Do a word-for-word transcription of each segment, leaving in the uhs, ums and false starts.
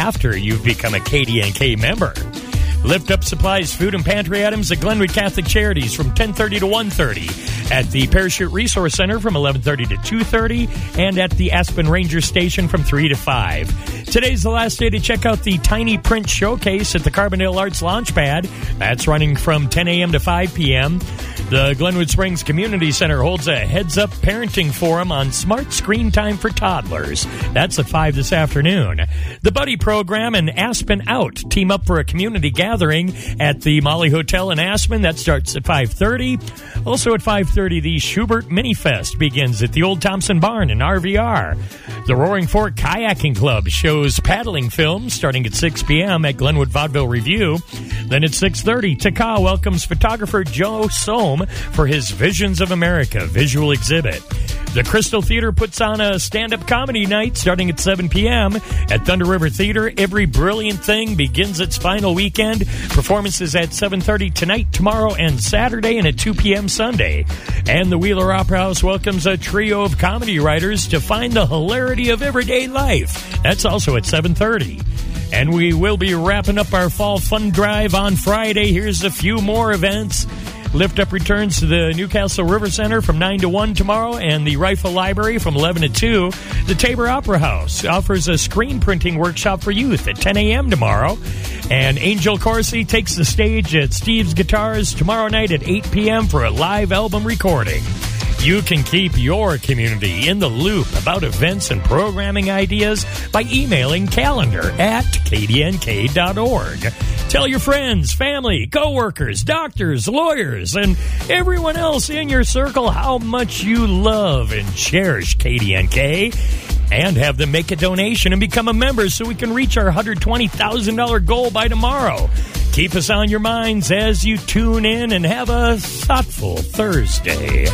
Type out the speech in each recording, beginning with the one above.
after you've become a K D N K member. Lift Up Supplies, food and pantry items at Glenwood Catholic Charities from ten thirty to one thirty, at the Parachute Resource Center from eleven thirty to two thirty, and at the Aspen Ranger Station from three to five. Today's the last day to check out the Tiny Print Showcase at the Carbondale Arts Launchpad. That's running from ten a.m. to five p.m. The Glenwood Springs Community Center holds a Heads Up Parenting Forum on smart screen time for toddlers. That's at five this afternoon. The Buddy Program and Aspen Out team up for a community gathering at the Molly Hotel in Aspen. That starts at five thirty. Also at five thirty, the Schubert Mini Fest begins at the Old Thompson Barn in R V R. The Roaring Fork Kayaking Club shows paddling films starting at six p.m. at Glenwood Vaudeville Review. Then at six thirty, Taka welcomes photographer Joe Sohm for his Visions of America visual exhibit. The Crystal Theater puts on a stand-up comedy night starting at seven p.m. At Thunder River Theater. Every Brilliant Thing begins its final weekend. Performances at seven thirty tonight, tomorrow, and Saturday, and at two p.m. Sunday. And the Wheeler Opera House welcomes a trio of comedy writers to find the hilarity of everyday life. That's also at seven thirty. And we will be wrapping up our Fall Fun Drive on Friday. Here's a few more events. Lift Up returns to the Newcastle River Center from nine to one tomorrow, and the Rifle Library from eleven to two. The Tabor Opera House offers a screen printing workshop for youth at ten a.m. tomorrow. And Angel Corsi takes the stage at Steve's Guitars tomorrow night at eight p.m. for a live album recording. You can keep your community in the loop about events and programming ideas by emailing calendar at k d n k dot org. Tell your friends, family, coworkers, doctors, lawyers, and everyone else in your circle how much you love and cherish K D N K. And have them make a donation and become a member so we can reach our one hundred twenty thousand dollars goal by tomorrow. Keep us on your minds as you tune in and have a thoughtful Thursday.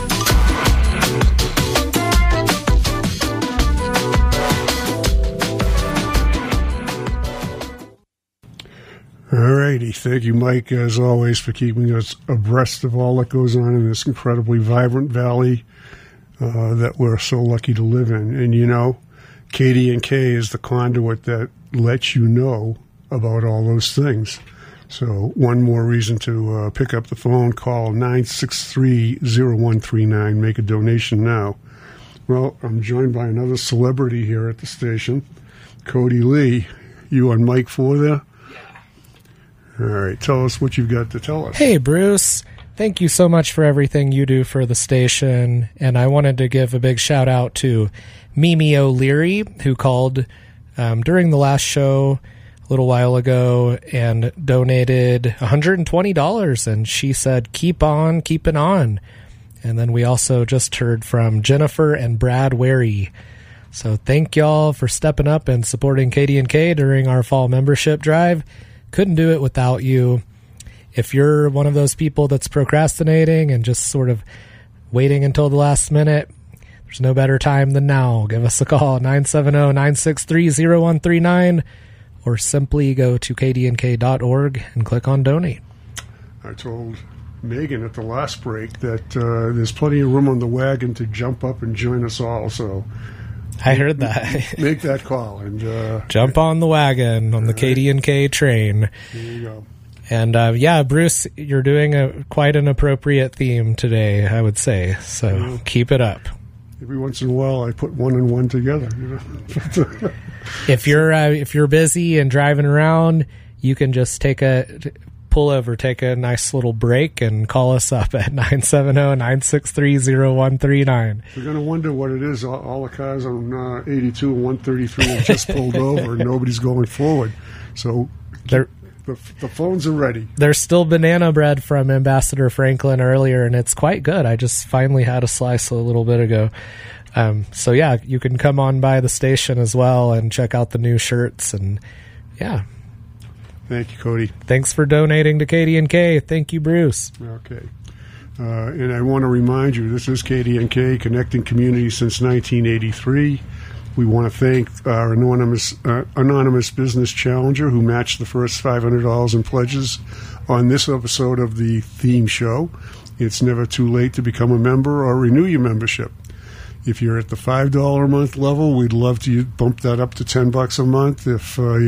All righty. Thank you, Mike, as always, for keeping us abreast of all that goes on in this incredibly vibrant valley uh, that we're so lucky to live in. And, you know, K D N K is the conduit that lets you know about all those things. So one more reason to uh, pick up the phone, call nine six three, zero one three nine, make a donation now. Well, I'm joined by another celebrity here at the station, Cody Lee. You and Mike for there? All right, tell us what you've got to tell us. Hey, Bruce. Thank you so much for everything you do for the station. And I wanted to give a big shout out to Mimi O'Leary, who called um, during the last show a little while ago and donated one hundred twenty dollars. And she said, keep on, keeping on. And then we also just heard from Jennifer and Brad Wary. So thank y'all for stepping up and supporting K D N K during our fall membership drive. Couldn't do it without you. If you're one of those people that's procrastinating and just sort of waiting until the last minute, there's no better time than now. Give us a call, nine seven zero, nine six three, zero one three nine, or simply go to k d n k dot org and click on donate. I told Megan at the last break that uh, there's plenty of room on the wagon to jump up and join us all, so I heard that. Make that call and uh, jump on the wagon on the K D N K train. There you go. And uh, yeah, Bruce, you're doing a quite an appropriate theme today, I would say. So yeah. Keep it up. Every once in a while, I put one and one together. You know? If you're uh, if you're busy and driving around, you can just take a pull over, take a nice little break, and call us up at nine seven zero, nine six three, zero one three nine. We're going to wonder what it is. All, all the cars on uh, eighty-two and one thirty-three have just pulled over, and nobody's going forward. So the, the phones are ready. There's still banana bread from Ambassador Franklin earlier, and it's quite good. I just finally had a slice a little bit ago. Um, so, yeah, you can come on by the station as well and check out the new shirts. And, yeah. Thank you, Cody. Thanks for donating to K D N K. Thank you, Bruce. Okay. Uh, and I want to remind you, this is K D N K, connecting communities since nineteen eighty-three. We want to thank our anonymous uh, anonymous business challenger who matched the first five hundred dollars in pledges on this episode of the theme show. It's never too late to become a member or renew your membership. If you're at the five dollars a month level, we'd love to bump that up to ten bucks a month. If uh,